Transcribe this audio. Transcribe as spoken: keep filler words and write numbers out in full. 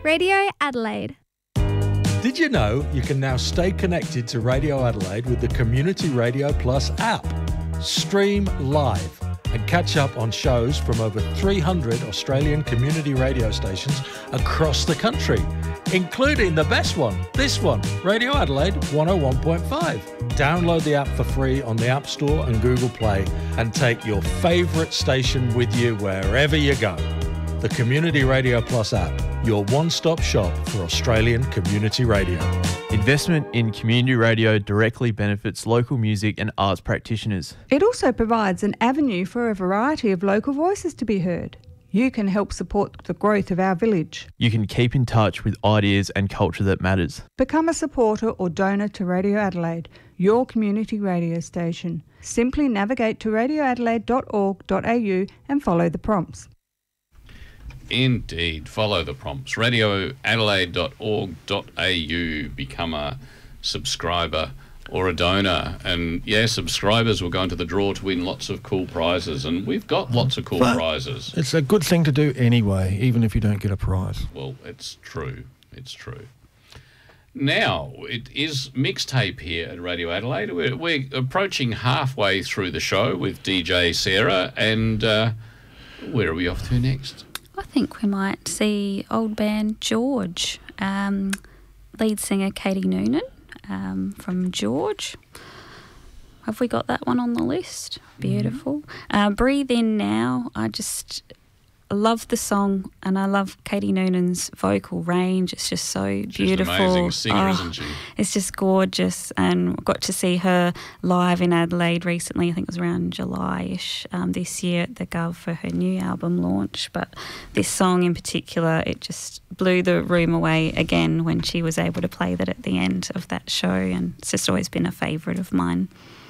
Radio Adelaide. Did you know you can now stay connected to Radio Adelaide with the Community Radio Plus app? Stream live and catch up on shows from over three hundred Australian community radio stations across the country, including the best one, this one, Radio Adelaide one oh one point five. Download the app for free on the App Store and Google Play and take your favourite station with you wherever you go. The Community Radio Plus app, your one-stop shop for Australian community radio. Investment in community radio directly benefits local music and arts practitioners. It also provides an avenue for a variety of local voices to be heard. You can help support the growth of our village. You can keep in touch with ideas and culture that matters. Become a supporter or donor to Radio Adelaide, your community radio station. Simply navigate to radio adelaide dot org dot a u and follow the prompts. Indeed, follow the prompts. radio adelaide dot org dot a u, become a subscriber or a donor. And yeah, subscribers will go into the draw to win lots of cool prizes, and we've got lots of cool but prizes. It's a good thing to do anyway, even if you don't get a prize. Well, it's true. It's true. Now, it is mixtape here at Radio Adelaide. We're, we're approaching halfway through the show with D J Sarah, and uh, where are we off to next? I think we might see old band George, um, lead singer Katie Noonan um, from George. Have we got that one on the list? Beautiful. Mm-hmm. Uh, Breathe In Now. I just love the song, and I love Katie Noonan's vocal range. It's just so beautiful. She's an amazing singer, oh, isn't she? It's just gorgeous, and got to see her live in Adelaide recently. I think it was around July-ish um, this year at the Gov for her new album launch. But this song in particular, it just blew the room away again when she was able to play that at the end of that show, and it's just always been a favourite of mine.